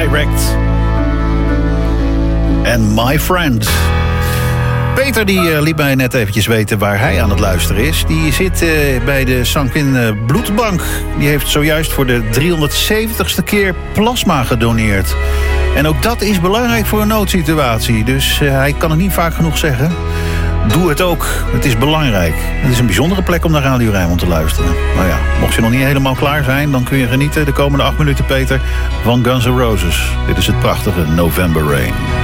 Direct. En My Friend. Peter die liet mij net eventjes weten waar hij aan het luisteren is. Die zit bij de Sanquin Bloedbank. Die heeft zojuist voor de 370ste keer plasma gedoneerd. En ook dat is belangrijk voor een noodsituatie. Dus hij kan het niet vaak genoeg zeggen. Doe het ook. Het is belangrijk. Het is een bijzondere plek om naar Radio Rijnmond te luisteren. Nou ja, mocht je nog niet helemaal klaar zijn, dan kun je genieten de komende 8 minuten, Peter, van Guns N' Roses. Dit is het prachtige November Rain.